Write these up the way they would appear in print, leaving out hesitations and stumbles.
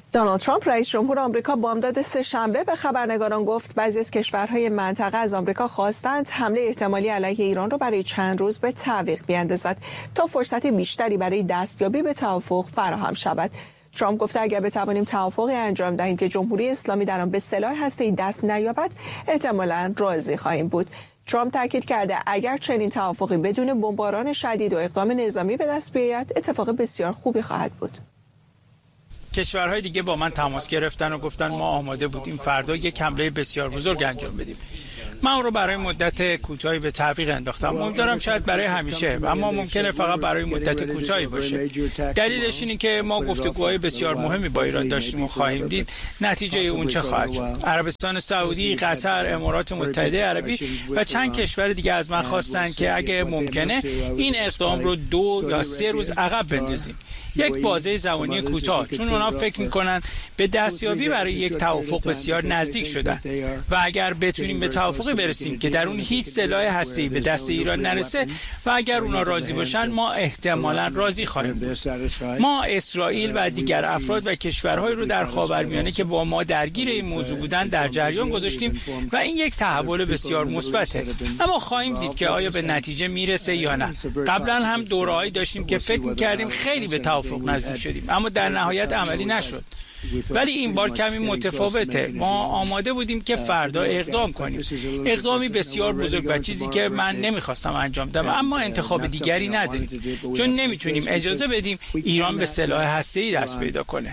دونالد ترامپ رئیس جمهور آمریکا بامداد سه‌شنبه به خبرنگاران گفت بعضی از کشورهای منطقه از آمریکا خواستند حمله احتمالی علیه ایران را برای چند روز به تعویق بیاندازد تا فرصت بیشتری برای دستیابی به توافق فراهم شود. ترامپ گفته اگر بتوانیم توافقی انجام دهیم که جمهوری اسلامی در آن به سلاح هسته‌ای دست نیابد، احتمالاً راضی خواهیم بود. ترامپ تاکید کرده اگر چنین توافقی بدون بمباران شدید و اقدام نظامی به دست بیاید، اتفاق بسیار خوبی خواهد بود. کشورهای دیگه با من تماس گرفتن و گفتن ما آماده بودیم فردا یک حمله بسیار بزرگ انجام بدیم. من اون رو برای مدت کوتاهی به تعویق انداختم. امیدوارم شاید برای همیشه، اما ممکنه فقط برای مدت کوتاهی باشه. دلیلش اینه که ما گفتگوهای بسیار مهمی با ایران داشتیم و خواهیم دید نتیجه اون چه خواهد شد. عربستان سعودی، قطر، امارات متحده عربی و چند کشور دیگه از من خواستن که اگه ممکنه این اقدام رو 2 یا 3 روز عقب بندازیم. یک بازه زمانی کوتاه، چون اونا فکر میکنن به دستیابی برای یک توافق بسیار نزدیک شدن و اگر بتونیم به توافقی برسیم که در اون هیچ سلاح هسته‌ای به دست ایران نرسه و اگر اونا راضی باشن ما احتمالاً راضی خواهیم بود. ما اسرائیل و دیگر افراد و کشورهایی رو در خاورمیانه که با ما درگیر این موضوع بودن در جریان گذاشتیم و این یک تحول بسیار مثبته، اما خواهیم دید که آیا به نتیجه میرسه یا نه. قبلا هم دوره‌ای داشتیم که فکر می‌کردیم خیلی به توافق نزدیک شدیم اما در نهایت عملی نشد. ولی این بار کمی متفاوته. ما آماده بودیم که فردا اقدام کنیم، اقدامی بسیار بزرگ و چیزی که من نمیخواستم انجام بدم، اما انتخاب دیگری نداریم، چون نمیتونیم اجازه بدیم ایران به سلاح هسته‌ای دست پیدا کنه.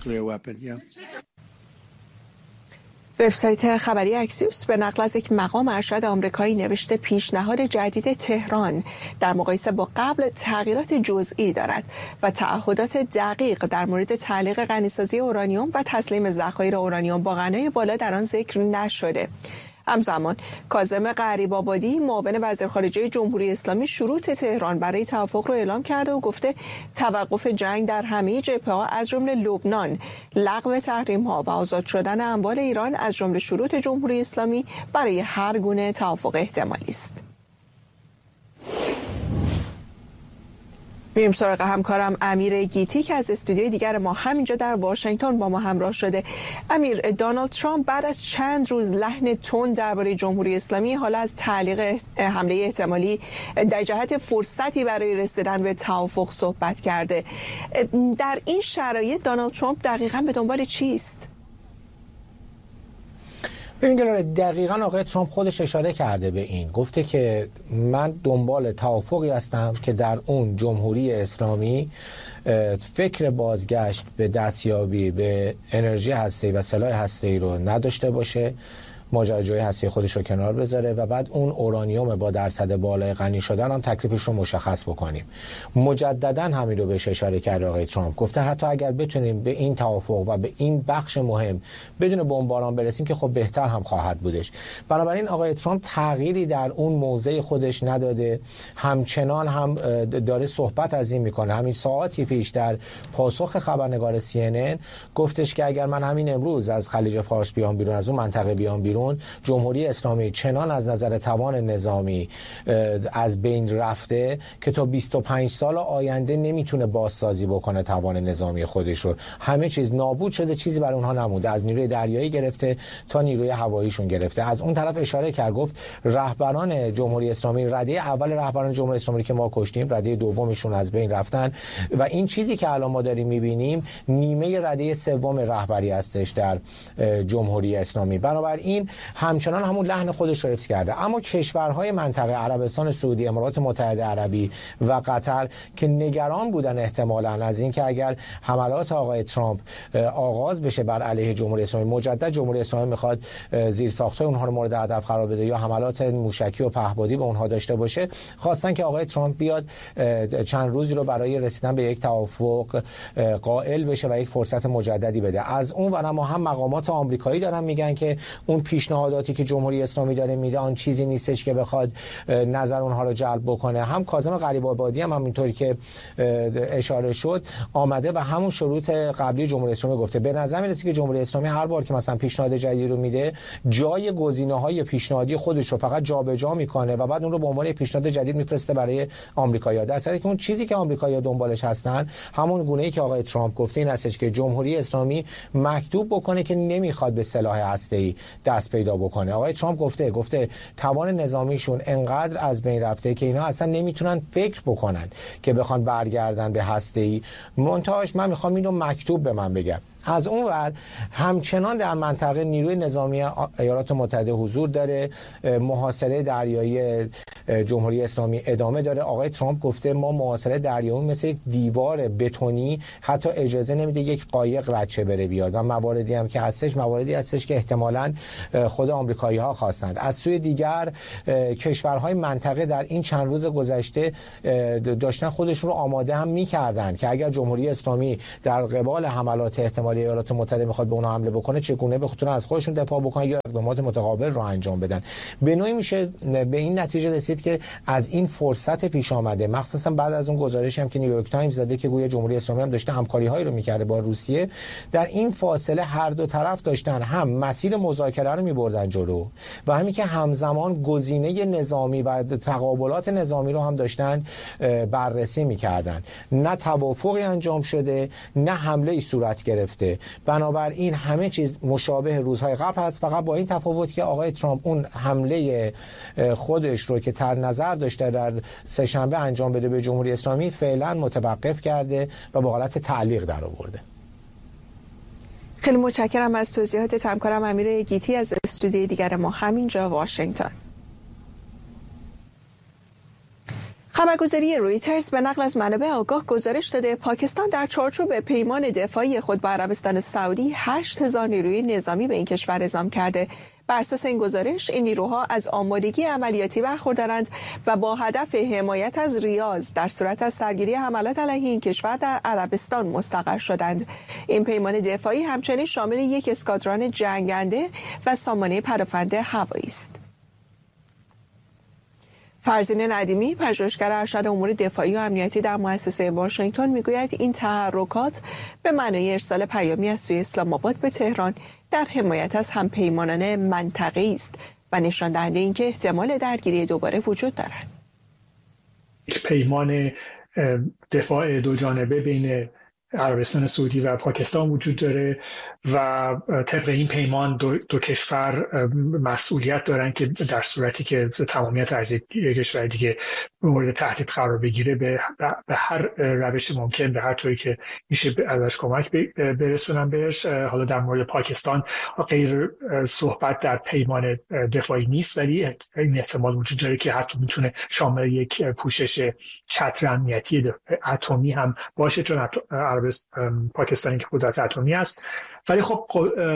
وبسایت خبری اکسیوس به نقل از یک مقام ارشد آمریکایی نوشته پیشنهاد جدید تهران در مقایسه با قبل تغییرات جزئی دارد و تعهدات دقیق در مورد تعلیق غنیسازی اورانیوم و تسلیم ذخایر اورانیوم با غنای بالا در آن ذکر نشده. همزمان کاظم غریب‌آبادی معاون وزیر خارجه جمهوری اسلامی شروط تهران برای توافق را اعلام کرده و گفته توقف جنگ در همه جبهه‌ها از جمله لبنان، لغو تحریم‌ها و آزاد شدن اموال ایران از جمله شروط جمهوری اسلامی برای هر گونه توافق احتمالی است. میریم سراغ همکارم امیر گیتی که از استودیوی دیگر ما همینجا در واشنگتن با ما همراه شده. امیر، دونالد ترامپ بعد از چند روز لحن تند درباره جمهوری اسلامی حالا از تعلیق حمله احتمالی در جهت فرصتی برای رسیدن به توافق صحبت کرده. در این شرایط دونالد ترامپ دقیقاً به دنبال چیست؟ ببینید دقیقاً آقای ترامپ خودش اشاره کرده به این، گفته که من دنبال توافقی هستم که در اون جمهوری اسلامی فکر بازگشت به دستیابی به انرژی هسته‌ای و سلاح هسته‌ای رو نداشته باشه، ماجراجوی هستی خودش رو کنار بذاره و بعد اون اورانیوم با درصد بالای غنی شدن هم تکلیفش رو مشخص بکنیم. مجددا همین رو بهش اشاره کرده آقای ترامپ، گفته حتی اگر بتونیم به این توافق و به این بخش مهم بدون بمباران برسیم که خب بهتر هم خواهد بودش. بنابراین آقای ترامپ تغییری در اون موضع خودش نداده، همچنان هم داره صحبت از این میکنه. همین ساعتی پیش در پاسخ خبرنگار CNN گفتش که اگر من همین امروز از خلیج فارس بیام بیرون، از اون منطقه بیام بیرون، جمهوری اسلامی چنان از نظر توان نظامی از بین رفته که تا 25 سال آینده نمیتونه بازسازی بکنه توان نظامی خودش رو. همه چیز نابود شده، چیزی برای اونها نمونده، از نیروی دریایی گرفته تا نیروی هواییشون گرفته. از اون طرف اشاره کرد، گفت رهبران جمهوری اسلامی، رده اول رهبران جمهوری اسلامی که ما کشتیم، رده دومشون از بین رفتن و این چیزی که الان ما داریم میبینیم نیمه رده سوم رهبری هستش در جمهوری اسلامی. بنابراین همچنان همون لحن خودش رو حفظ کرده. اما کشورهای منطقه، عربستان سعودی، امارات متحده عربی و قطر که نگران بودن احتمالاً از این که اگر حملات آقای ترامپ آغاز بشه بر علیه جمهوری اسلامی، مجدد جمهوری اسلامی میخواد زیرساخت‌های اونها رو مورد هدف قرار بده یا حملات موشکی و پهپادی به اونها داشته باشه، خواستن که آقای ترامپ بیاد چند روزی رو برای رسیدن به یک توافق قائل بشه و یک فرصت مجددی بده. از اون ور هم مقامات آمریکایی دارن میگن که اون پیشنهاداتی که جمهوری اسلامی داره میده آن چیزی نیستش که بخواد نظر اونها رو جلب بکنه. هم کاظم غریب‌آبادی هم همینطوری که اشاره شد آمده و همون شروط قبلی جمهوری اسلامی گفته. به نظر میرسه که جمهوری اسلامی هر بار که مثلا پیشنهاد جدید رو میده جای گزینه‌های پیشنهادی خودش رو فقط جابجا میکنه و بعد اون رو به عنوان پیشنهاد جدید میفرسته برای آمریکایی‌ها، در صورتی که اون چیزی که آمریکایی‌ها دنبالش هستن همون گونه‌ای که آقای ترامپ گفته این هستش که جمهوری اسلامی مکتوب بکنه که نمیخواد به سلاح هسته‌ای دست پیدا بکنه. آقای ترامپ گفته توان نظامیشون انقدر از بین رفته که اینا اصلا نمیتونن فکر بکنن که بخوان برگردن به هسته‌ای. منتهاش من میخوام اینو مکتوب به من بگم. از اون ور همچنان در منطقه نیروی نظامی ایالات متحده حضور داره، محاصره دریایی جمهوری اسلامی ادامه داره. آقای ترامپ گفته ما محاصره دریایی مثل یک دیوار بتونی حتی اجازه نمیده یک قایق ردشه بره بیاد و مواردی هم که هستش مواردی هستش که احتمالاً خود آمریکایی‌ها خواستند. از سوی دیگر کشورهای منطقه در این چند روز گذشته داشتن خودشون رو آماده هم می‌کردن که اگر جمهوری اسلامی در قبال حملات احتمالی ایالات متحده میخواد به اونها حمله بکنه چگونه بخوتن از خودشون دفاع بکنن یا اقدامات متقابل رو انجام بدن. به نوعی میشه به این نتیجه رسید که از این فرصت پیش آمده، مخصوصا بعد از اون گزارشی هم که نیویورک تایمز زده که گویا جمهوری اسلامی هم داشته همکاری‌هایی رو می‌کرده با روسیه، در این فاصله هر دو طرف داشتن هم مسیر مذاکره رو می‌بردن جلو و همین که همزمان گزینه نظامی و تقابلات نظامی رو هم داشتن بررسی می‌کردن. نه توافقی انجام شده نه حمله‌ای صورت گرفته. بنابراین همه چیز مشابه روزهای قبل هست، فقط با این تفاوت که آقای ترامپ اون حمله خودش رو که در نظر داشته در سه‌شنبه انجام بده به جمهوری اسلامی فعلا متوقف کرده و به حالت تعلیق در آورده. خیلی متشکرم از توضیحات همکارم امیر گیتی از استودیوی دیگر ما همینجا واشنگتن. خبرگزاری رویترز به نقل از منابع آگاه گزارش داده پاکستان در چارچوب پیمان دفاعی خود با عربستان سعودی 8000 نیروی نظامی به این کشور اعزام کرده. بر اساس این گزارش این نیروها از آمادگی عملیاتی برخوردارند و با هدف حمایت از ریاض در صورت از سرگیری حملات علیه این کشور در عربستان مستقر شدند. این پیمان دفاعی همچنین شامل یک اسکادران جنگنده و سامانه پدافند هوایی است. فرزین ندیمی، پژوهشگر ارشد امور دفاعی و امنیتی در مؤسسه واشنگتن میگوید این تحرکات به معنای ارسال پیامی از سوی اسلام آباد به تهران در حمایت از همپیمانان منطقه‌ای است و نشان دهنده اینکه احتمال درگیری دوباره وجود دارد. پیمان دفاع دو جانبه بین عربستان سعودی و پاکستان وجود داره و طبق این پیمان دو کشور مسئولیت دارن که در صورتی که تمامیت ارضی کشور دیگه مورد تهدید قرار بگیره به هر روش ممکن به هر طوری که میشه ازش کمک برسونن بهش. حالا در مورد پاکستان غیر صحبت در پیمان دفاعی نیست، ولی این احتمال وجود داره که حتی میتونه شامل یک پوشش چتر امنیتی اتمی هم باشه، چون پاکستانی که قدرت اتمی است. ولی خب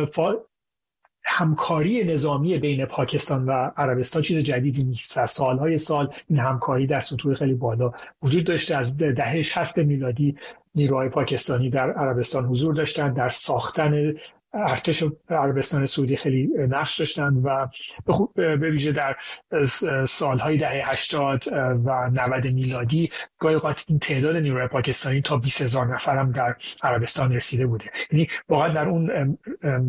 همکاری نظامی بین پاکستان و عربستان چیز جدیدی نیست و سالهای سال این همکاری در سطوح خیلی بالا وجود داشته. از دهه 60 میلادی نیروهای پاکستانی در عربستان حضور داشتند، در ساختن ارتش عربستان سعودی خیلی نقش داشتن و به ویژه در سالهای دهه 80 و 90 میلادی گاهی اوقات این تعداد نیروهای پاکستانی تا 20,000 نفر هم در عربستان رسیده بوده. یعنی واقعا در اون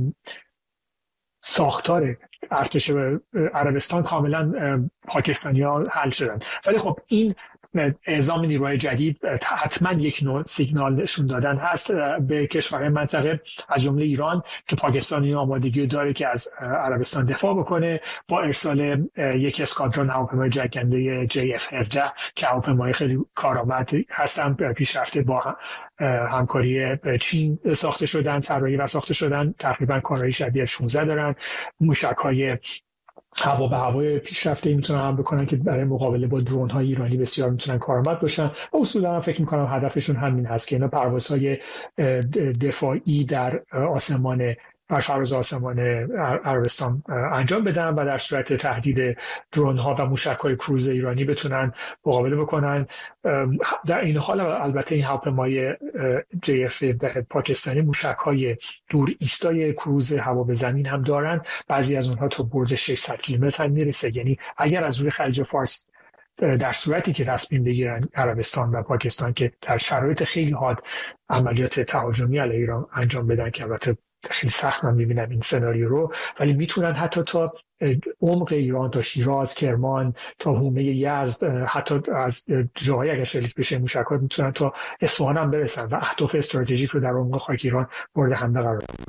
ساختار ارتش عربستان کاملا پاکستانی‌ها حل شدن. ولی خب این اعزام نیروهای جدید حتما یک نوع سیگنال نشون دادن هست به کشورهای منطقه از جمله ایران که پاکستانی آمادگی داره که از عربستان دفاع بکنه با ارسال یک اسکادران هواپیمای جنگنده JF-17 که هواپیمای خیلی کارآمد هستن، پیشرفته با همکاری چین ساخته شدن، طراحی و ساخته شدن، تقریبا کارایی شبیه F-16 دارن، موشک‌های هوا به هوای پیشرفته میتونن هم بکنن که برای مقابله با درون های ایرانی بسیار میتونن کارآمد باشن و اصولا هم فکر میکنم هدفشون همین هست که اینا پروازهای دفاعی در آسمان بر فراز آسمان عربستان انجام بدن و در صورت تهدید درون ها و موشک های کروز ایرانی بتونن مقابله بکنن. در این حال البته این هواپیمای JF پاکستانی موشک های دور ایستای کروز هوا به زمین هم دارن، بعضی از اونها تا برد 600 کیلومتر هم میرسه. یعنی اگر از روی خلیج فارس در صورتی که تصمیم بگیرن عربستان و پاکستان که در شرایط خیلی حاد عملیات تهاجمی علیه ایران انجام بدن، که البته خیلی سخت من میبینم این سناریو رو، ولی میتونن حتی تا عمق ایران، تا شیراز، کرمان، تا حومه یزد، حتی از جاهای اگر شلیک بشه موشک‌ها میتونن تا اصفهان هم برسن و اهداف استراتژیک رو در عمق خاک ایران مورد حمله قرار بدن.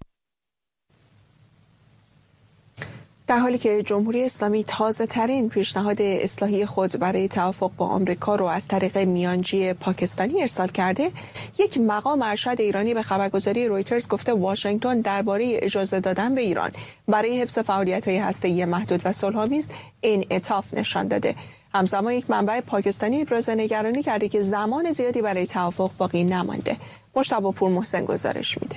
در حالی که جمهوری اسلامی تازه ترین پیشنهاد اصلاحی خود برای توافق با آمریکا رو از طریق میانجی پاکستانی ارسال کرده، یک مقام ارشد ایرانی به خبرگزاری رویترز گفته واشنگتن درباره اجازه دادن به ایران برای حفظ فعالیت‌های هسته‌ای محدود و صلح‌آمیز انعطاف نشان داده. همزمان یک منبع پاکستانی ابراز نگرانی کرده که زمان زیادی برای توافق باقی نمانده. مجتبی پورمحسن گزارش میده.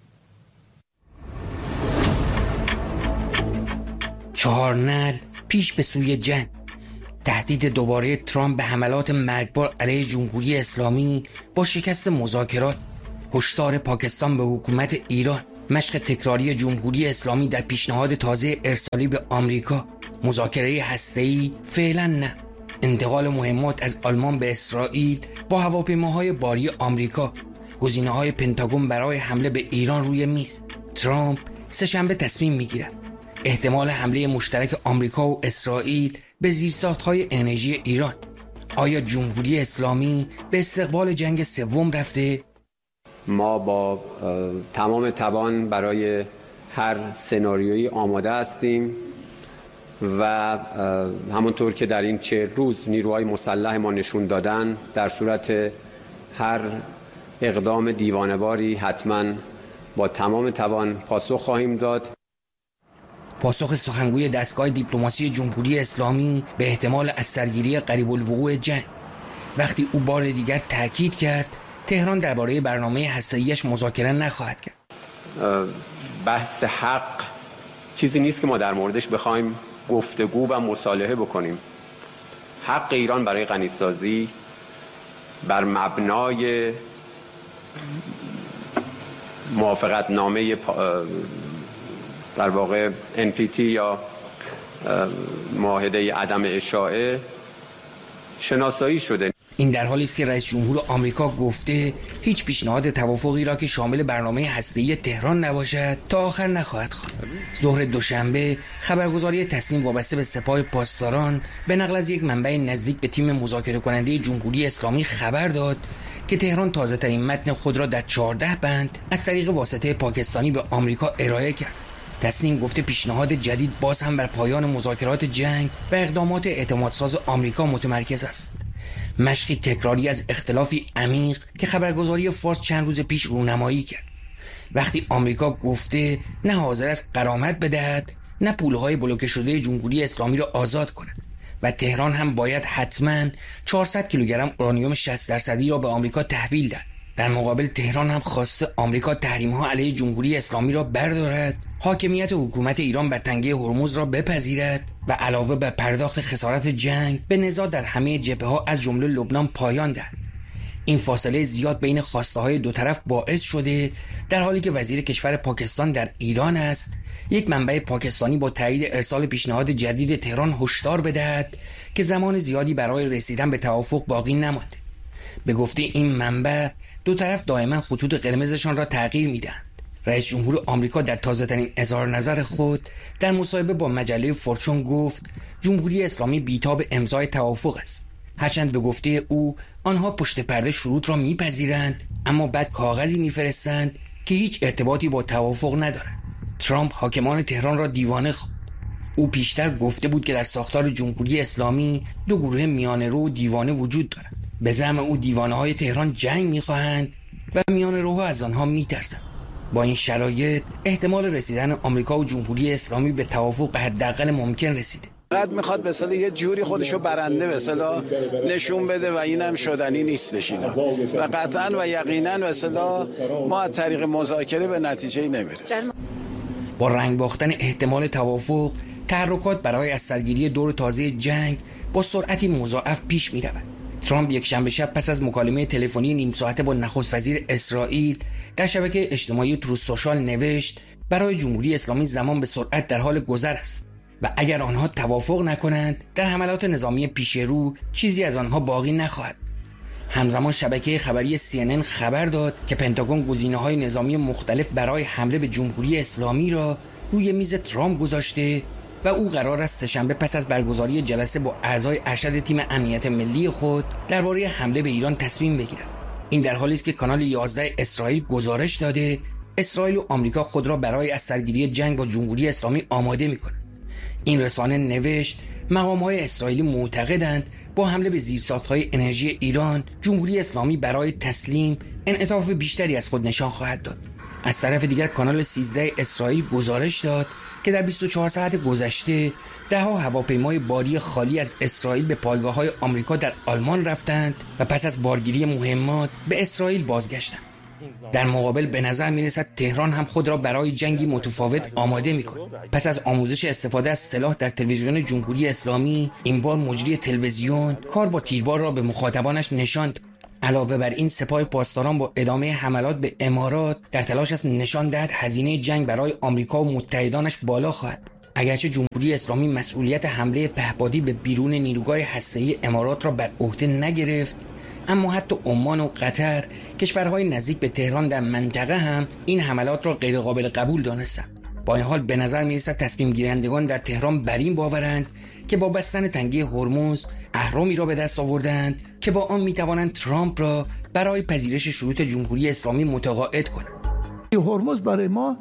4 نعل پیش به سوی جنگ. تهدید دوباره ترامپ به حملات مرگبار علیه جمهوری اسلامی با شکست مذاکرات. هشدار پاکستان به حکومت ایران. مشق تکراری جمهوری اسلامی در پیشنهاد تازه ارسالی به آمریکا. مذاکره هسته‌ای فعلا نه. انتقال مهمات از آلمان به اسرائیل با هواپیماهای باری آمریکا. گزینه‌های پنتاگون برای حمله به ایران روی میز. ترامپ سه‌شنبه تصمیم میگیرد احتمال حمله مشترک آمریکا و اسرائیل به زیرساخت‌های انرژی ایران. آیا جمهوری اسلامی به استقبال جنگ سوم رفته؟ ما با تمام توان برای هر سناریویی آماده هستیم و همونطور که در این 40 روز نیروهای مسلح ما نشون دادن، در صورت هر اقدام دیوانه‌واری حتما با تمام توان پاسخ خواهیم داد. پاسخ سخنگوی دستگاه دیپلماسی جمهوری اسلامی به احتمال از سرگیری قریب الوقوع جنگ، وقتی او بار دیگر تاکید کرد تهران درباره برنامه هسته‌ایش مذاکره نخواهد کرد. بحث حق چیزی نیست که ما در موردش بخوایم گفتگو و مصالحه بکنیم. حق ایران برای غنیسازی بر مبنای موافقتنامه در واقع NPT یا معاهده عدم اشاعه شناسایی شده. این در حالی است که رئیس جمهور آمریکا گفته هیچ پیشنهاد توافقی را که شامل برنامه هسته‌ای تهران نباشد تا آخر نخواهد خواند. ظهر دوشنبه خبرگزاری تصنیم وابسته به سپاه پاسداران به نقل از یک منبع نزدیک به تیم مذاکره کننده جمهوری اسلامی خبر داد که تهران تازه‌ترین متن خود را در 14 بند از طریق واسطه پاکستانی به آمریکا ارائه کرد. تصنیم گفته پیشنهاد جدید باز هم بر پایان مذاکرات جنگ و اقدامات اعتمادساز آمریکا متمرکز است. مشقی تکراری از اختلافی عمیق که خبرگزاری فارس چند روز پیش رونمایی کرد. وقتی آمریکا گفته نه حاضر است غرامت بدهد، نه پولهای بلوکه شده جمهوری اسلامی را آزاد کند و تهران هم باید حتما 400 کیلوگرم اورانیوم 60% را به آمریکا تحویل دهد. در مقابل تهران هم خواسته آمریکا تحریم‌ها علیه جمهوری اسلامی را بردارد، حاکمیت حکومت ایران بر تنگه هرمز را بپذیرد و علاوه بر پرداخت خسارت جنگ به نزاع در همه جبهه‌ها از جمله لبنان پایان دهد. این فاصله زیاد بین خواسته‌های دو طرف باعث شده در حالی که وزیر کشور پاکستان در ایران است، یک منبع پاکستانی با تایید ارسال پیشنهاد جدید تهران هشدار بدهد که زمان زیادی برای رسیدن به توافق باقی نمانده. به گفته این منبع دو طرف دائما خطوط قرمزشان را تغییر میدهند. رئیس جمهور آمریکا در تازه‌ترین اظهار نظر خود در مصاحبه با مجله فورچون گفت جمهوری اسلامی بی‌تاب امضای توافق است. هرچند به گفته او آنها پشت پرده شروط را میپذیرند اما بعد کاغذی میفرستند که هیچ ارتباطی با توافق ندارد. ترامپ حاکمان تهران را دیوانه خواند. او پیشتر گفته بود که در ساختار جمهوری اسلامی دو گروه میانه‌رو و دیوانه وجود دارد. به زعم او دیوانه‌های تهران جنگ می‌خواهند و میانه‌روها از آنها می‌ترسند. با این شرایط احتمال رسیدن آمریکا و جمهوری اسلامی به توافق به حداقل ممکن رسیده. فقط میخواد به اصطلاح یه جوری خودشو برنده به اصطلاح نشون بده و اینم شدنی نیستش اینا. و قطعاً و یقیناً به اصطلاح ما از طریق مذاکره به نتیجه نمیرسیم. با رنگ باختن احتمال توافق، تحرکات برای از سرگیری دور تازه جنگ با سرعتی مضاعف پیش می رود. ترامپ یک شنبه شب پس از مکالمه تلفنی نیم ساعته با نخست وزیر اسرائیل در شبکه اجتماعی تروث سوشال نوشت برای جمهوری اسلامی زمان به سرعت در حال گذر است و اگر آنها توافق نکنند در حملات نظامی پیش رو چیزی از آنها باقی نخواهد. همزمان شبکه خبری CNN خبر داد که پنتاگون گزینه‌های نظامی مختلف برای حمله به جمهوری اسلامی را روی میز ترامپ گذاشته و او قرار است سه‌شنبه پس از برگزاری جلسه با اعضای ارشد تیم امنیت ملی خود درباره حمله به ایران تصمیم بگیرد. این در حالی است که کانال 11 اسرائیل گزارش داده اسرائیل و آمریکا خود را برای از سرگیری جنگ با جمهوری اسلامی آماده می‌کنند. این رسانه نوشت مقام‌های اسرائیلی معتقدند با حمله به زیرساخت‌های انرژی ایران جمهوری اسلامی برای تسلیم انعطاف بیشتری از خود نشان خواهد داد. از طرف دیگر کانال 13 اسرائیل گزارش داد که در 24 ساعت گذشته ده‌ها هواپیمای باری خالی از اسرائیل به پایگاه‌های آمریکا در آلمان رفتند و پس از بارگیری مهمات به اسرائیل بازگشتند. در مقابل به نظر می‌رسد تهران هم خود را برای جنگی متفاوت آماده می‌کند. پس از آموزش استفاده از سلاح در تلویزیون جمهوری اسلامی، این بار مجری تلویزیون کار با تیربار را به مخاطبانش نشان داد. علاوه بر این سپاه پاسداران با ادامه حملات به امارات در تلاش است نشان دهد هزینه جنگ برای آمریکا و متحدانش بالا خواهد. اگرچه جمهوری اسلامی مسئولیت حمله پهپادی به بیرون نیروگاه هسته‌ای امارات را بر عهده نگرفت، اما حتی عمان و قطر، کشورهای نزدیک به تهران در منطقه هم این حملات را غیر قابل قبول دانستند. با این حال به نظر می‌رسد تصمیم گیرندگان در تهران بر این باورند که با بستن تنگه هرمز اهرامی را به دست آوردند که با آن می‌توانند ترامپ را برای پذیرش شروط جمهوری اسلامی متقاعد کنند. هرمز برای ما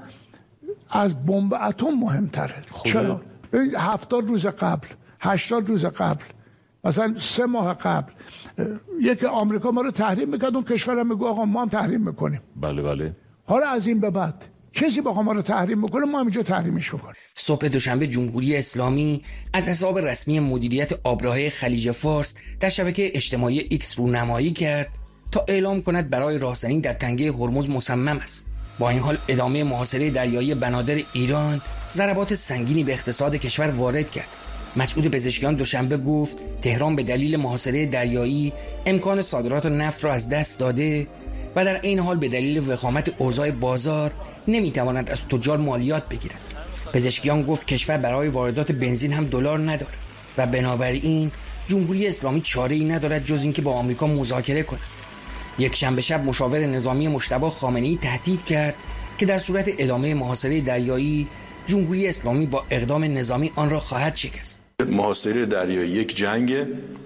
از بمب اتم مهم‌تره. چرا؟ 70 روز قبل، 80 روز قبل، مثلا 3 ماه قبل یک آمریکا ما رو تحریم میکرد، اون کشورم میگه آقا ما هم تحریم میکنیم. بله. حالا از این به بعد کسی با ما رو تحریم میکنه، ما همینجا تحریمش میکنیم. صبح دوشنبه جمهوری اسلامی از حساب رسمی مدیریت آبراهه خلیج فارس در شبکه اجتماعی ایکس رونمایی کرد تا اعلام کند برای راهزنی در تنگه هرمز مصمم است. با این حال ادامه محاصره دریایی بنادر ایران ضربات سنگینی به اقتصاد کشور وارد کرد. مسئول پزشکیان دوشنبه گفت تهران به دلیل محاصره دریایی امکان صادرات نفت را از دست داده و در این حال به دلیل وخامت اوضاع بازار نمیتواند از تجار مالیات بگیرد. پزشکیان گفت کشور برای واردات بنزین هم دلار ندارد و بنابراین جمهوری اسلامی چاره‌ای ندارد جز اینکه با آمریکا مذاکره کند. یک شنبه شب مشاور نظامی مجتبی خامنه‌ای تهدید کرد که در صورت ادامه محاصره دریایی جمهوری اسلامی با اقدام نظامی آن را خواهد شکست. محاصره دریایی یک جنگه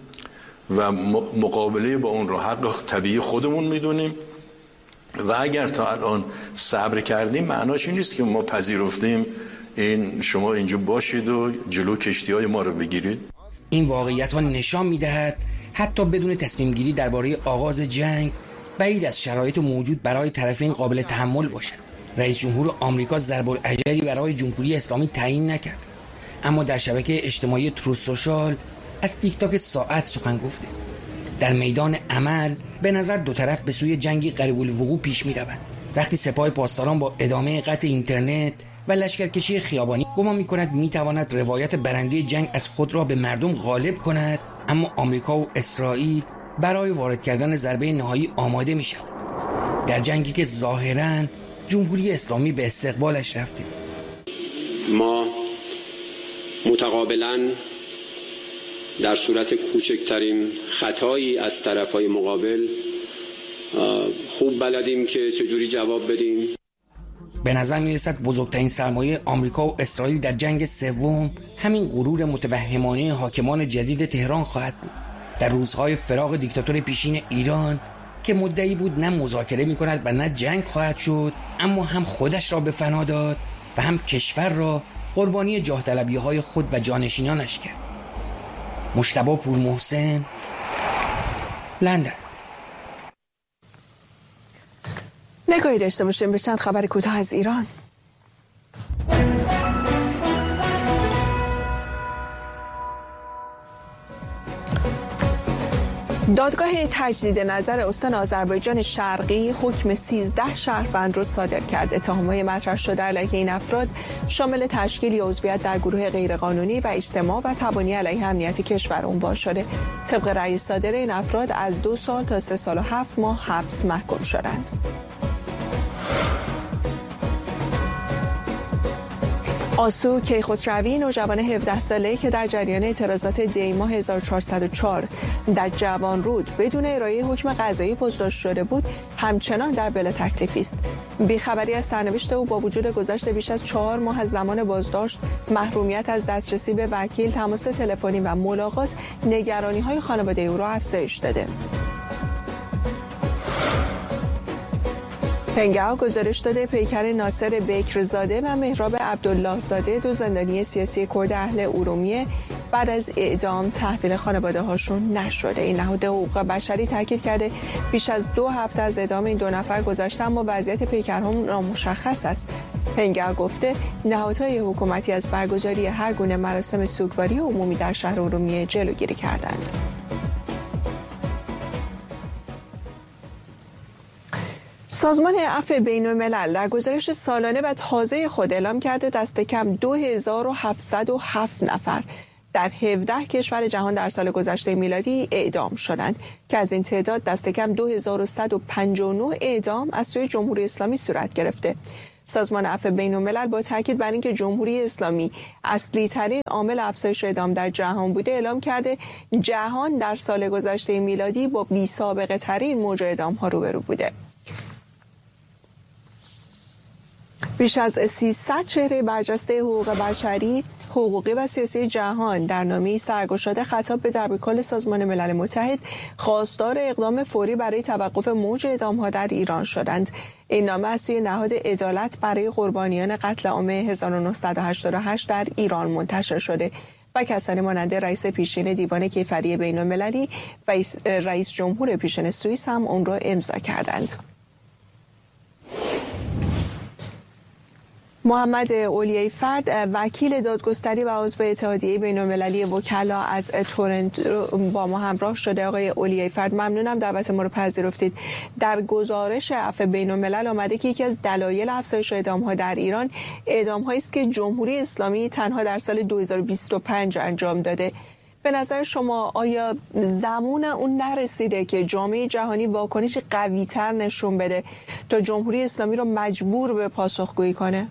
و مقابله با اون را حق طبیعی خودمون میدونیم و اگر تا الان صبر کردیم معناش این نیست که ما پذیرفتیم این شما اینجا باشید و جلو کشتی‌های ما رو بگیرید. این واقعیت ها نشان میدهد حتی بدون تصمیم گیری درباره آغاز جنگ بعید از شرایط موجود برای طرفین قابل تحمل باشد. رئیس جمهور آمریکا ضرب‌الاجلی برای جمهوری اسلامی تعیین نکرد، اما در شبکه اجتماعی تروث سوشال از تیک تاک ساعت سخن گفته. در میدان عمل به نظر دو طرف به سوی جنگی قریب الوقوع پیش می‌روند. وقتی سپاه پاسداران با ادامه قطع اینترنت و لشکرکشی خیابانی گمان می‌کند می‌تواند روایت برنده جنگ از خود را به مردم غالب کند، اما آمریکا و اسرائیل برای وارد کردن ضربه نهایی آماده می‌شوند. در جنگی که ظاهراً جمهوری اسلامی به استقبالش رفته. ما متقابلاً در صورت کوچکترین خطایی از طرفهای مقابل خوب بلدیم که چجوری جواب بدیم. به نظر میرسد بزرگترین سرمایه آمریکا و اسرائیل در جنگ سوم همین غرور متوهمانه حاکمان جدید تهران خواهد بود. در روزهای فراق دیکتاتور پیشین ایران که مدعی بود نه مذاکره میکند و نه جنگ خواهد شد، اما هم خودش را به فنا داد و هم کشور را قربانی جاه طلبی‌های خود و جانشینانش کرد. مجتبی پورمحسن، لندن. نگاهی داشته باشیم به چند خبر کوتاه از ایران. دادگاه تجدید نظر استان آذربایجان شرقی حکم 13 شهروند را صادر کرد. اتهامات مطرح شده علیه این افراد شامل تشکیل یا عضویت در گروه غیرقانونی و اجتماع و تبانی علیه امنیت کشور عنوان شده. طبق رأی صادر این افراد از 2 سال تا 3 سال و 7 ماه حبس محکوم شدند. آسو کیخسروی نوجوان 17 ساله‌ای که در جریان اعتراضات دی‌ماه 1404 در جوانرود بدون ارائه حکم قضایی بازداشت شده بود، همچنان در بلا تکلیفی است. بیخبری از سرنوشت او با وجود گذشت بیش از 4 ماه از زمان بازداشت، محرومیت از دسترسی به وکیل، تماس تلفنی و ملاقات نگرانی‌های خانواده او را افزایش داده. پنگاه گزارش داده پیکر ناصر بکرزاده و مهراب عبدالله زاده، 2 زندانی سیاسی کرد اهل ارومیه، بعد از اعدام تحویل خانواده هاشون نشده. این نهاد حقوق بشری تاکید کرده بیش از 2 هفته از اعدام این 2 نفر گذشته اما وضعیت پیکرها نامشخص است. پنگاه گفته نهادهای حکومتی از برگزاری هر گونه مراسم سوگواری عمومی در شهر ارومیه جلوگیری کردند. سازمان عفو بین‌الملل در گزارش سالانه و تازه خود اعلام کرده دست کم 2707 نفر در 17 کشور جهان در سال گذشته میلادی اعدام شدند که از این تعداد دست کم 2159 اعدام از سوی جمهوری اسلامی صورت گرفته. سازمان عفو بین‌الملل با تاکید بر اینکه جمهوری اسلامی اصلی ترین عامل افزایش اعدام در جهان بوده، اعلام کرده جهان در سال گذشته میلادی با بی‌سابقه ترین موج اعدام ها روبرو بوده. بیش از 300 چهره برجسته حقوق بشری، حقوقی و سیاسی جهان در نامه‌ای سرگشاده خطاب به دربارکل سازمان ملل متحد خواستار اقدام فوری برای توقف موج اعدام‌ها در ایران شدند. این نامه از سوی نهاد عدالت برای قربانیان قتل عام 1988 در ایران منتشر شده و کسانی مانند رئیس پیشین دیوان کیفری بین‌المللی و رئیس جمهور پیشین سوئیس هم اون را امضا کردند. محمد اولیای فرد، وکیل دادگستری و عضو اتحادیه بین‌المللی وکلا از تورنتو با ما همراه شده. آقای اولیای فرد، ممنونم دعوت ما رو پذیرفتید. در گزارش عفو بین‌الملل آمده که یکی از دلایل افزایش اعدام‌ها در ایران اعدام‌هایی است که جمهوری اسلامی تنها در سال 2025 انجام داده. به نظر شما آیا زمان اون نرسیده که جامعه جهانی واکنش قوی‌تر نشون بده تا جمهوری اسلامی رو مجبور به پاسخگویی کنه؟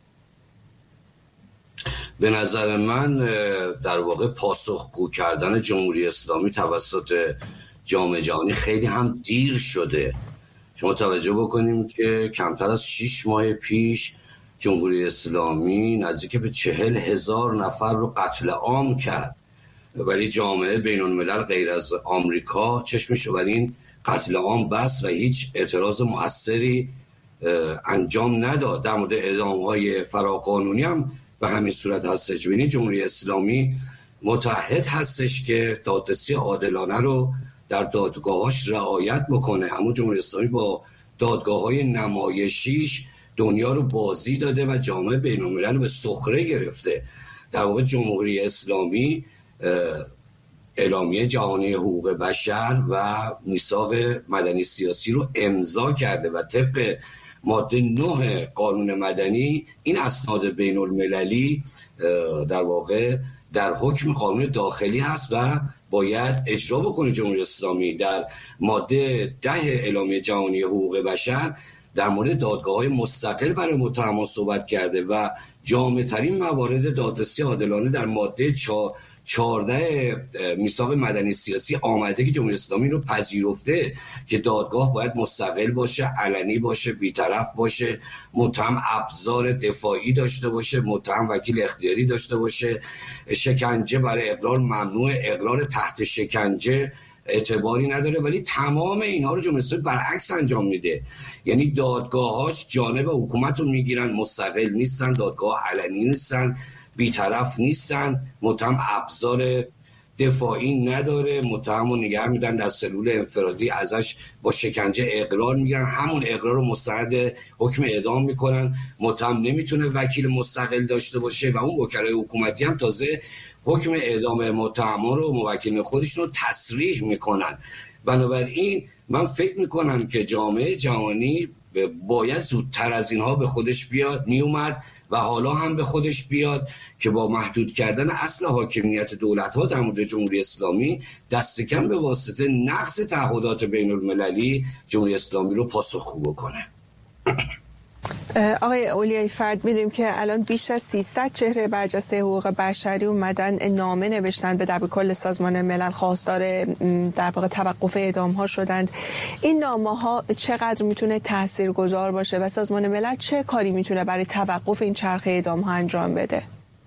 به نظر من در واقع پاسخگو کردن جمهوری اسلامی توسط جامعه جهانی خیلی هم دیر شده. شما توجه بکنیم که کمتر از 6 ماه پیش جمهوری اسلامی نزدیک به 40,000 نفر رو قتل عام کرد، ولی جامعه بین الملل غیر از آمریکا چشمش بر این قتل عام بس و هیچ اعتراض مؤثری انجام نداد. در مورد اعدام‌های فراقانونی هم به همین صورت هستش. ببینید جمهوری اسلامی متعهد هستش که دادرسی عادلانه رو در دادگاهاش رعایت بکنه. همون جمهوری اسلامی با دادگاه‌های نمایشیش دنیا رو بازی داده و جامعه بین‌الملل رو به سخره گرفته. در واقع جمهوری اسلامی اعلامیه جهانی حقوق بشر و میثاق مدنی سیاسی رو امضا کرده و طبق ماده 9 قانون مدنی این اسناد بین المللی در واقع در حکم قانون داخلی هست و باید اجرا بکنه. جمهوری اسلامی در ماده 10 اعلامیه جهانی حقوق بشر در مورد دادگاه‌های مستقل برای متهمان صحبت کرده و جامع‌ترین موارد دادرسی عادلانه در ماده 14 میثاق مدنی سیاسی آمده که جمهوری اسلامی رو پذیرفته که دادگاه باید مستقل باشه، علنی باشه، بی‌طرف باشه، متهم ابزار دفاعی داشته باشه، متهم وکیل اختیاری داشته باشه، شکنجه برای اقرار ممنوع، اقرار تحت شکنجه اعتباری نداره. ولی تمام اینها رو جمهوری اسلامی برعکس انجام میده. یعنی دادگاهاش جانب حکومت رو میگیرن، مستقل نیستن، دادگاه علنی نیستن، بی‌طرف نیستن، متهم ابزار دفاعی نداره، متهم رو نگه میدن در سلول انفرادی، ازش با شکنجه اقرار میگیرن، همون اقرار رو مستند حکم اعدام میکنن. متهم نمیتونه وکیل مستقل داشته باشه و اون وکلای حکومتی هم تازه حکم اعدام متهمان رو موکلین خودشون رو تصریح میکنن. بنابراین من فکر میکنم که جامعه جهانی باید زودتر از اینها به خودش بیاد، میومد و حالا هم به خودش بیاد که با محدود کردن اصل حاکمیت دولت‌ها در مورد جمهوری اسلامی دست کم به واسطه نقض تعهدات بین المللی جمهوری اسلامی رو پاسخگو بکنه. آقای اولیای فرد، می‌دونیم که الان بیش از 300 چهره برجسته حقوق بشری اومدن نامه نوشتن به دبیرکل سازمان ملل، خواستار در واقع توقف اعدام‌ها شدند. این نامه‌ها چقدر میتونه تاثیرگذار باشه و سازمان ملل چه کاری میتونه برای توقف این چرخه اعدام‌ها انجام بده؟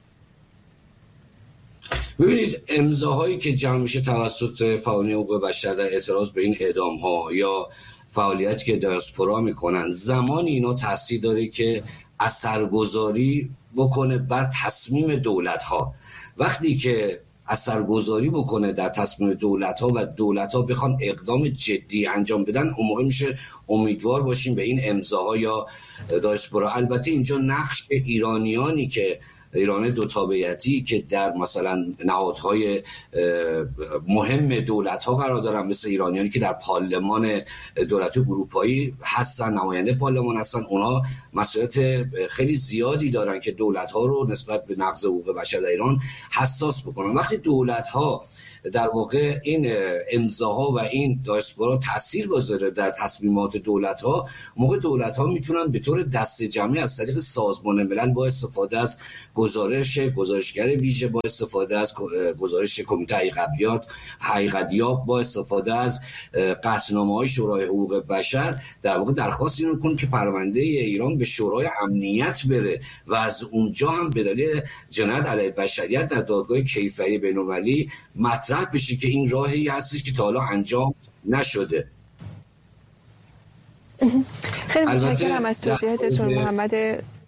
ببینید، امضاهایی که جمع میشه توسط فعالین حقوق بشر در اعتراض به این اعدام‌ها یا فعالیتی که دیاسپورا میکنن، زمانی اینا تاثیر داره که اثرگذاری بکنه بر تصمیم دولت‌ها. وقتی که اثرگذاری بکنه در تصمیم دولت‌ها و دولت‌ها بخوان اقدام جدی انجام بدن، اون موقع میشه امیدوار باشیم به این امضاها یا دیاسپورا. البته اینجا نقش ایرانیانی که ایران دو تابعیتی که در مثلا نهادهای مهم دولت‌ها قرار دارن، مثل ایرانیانی که در پارلمان دولت اروپایی هستن، نماینده پارلمان هستن، اونها مسئولیت خیلی زیادی دارن که دولت‌ها رو نسبت به نقض حقوق بشر در ایران حساس بکنن. وقتی دولت‌ها در واقع این امضاها و این دیاسپورا تاثیر بذاره در تصمیمات دولت‌ها، موقع دولت‌ها میتونن به طور دست جمعی از طریق سازمان ملل با استفاده از گزارشگر ویژه، با استفاده از گزارش کمیته حقیقتیاب، با استفاده از قطعنامه‌های شورای حقوق بشر در واقع درخواست اینو کنه که پرونده ایران به شورای امنیت بره و از اونجا هم به دلیل جنایت علیه بشریت در دادگاه کیفری بین‌المللی مطرح بشه که این راهی هستش که تا حالا انجام نشده. خیلی متشکرم از توضیحاتتون محمد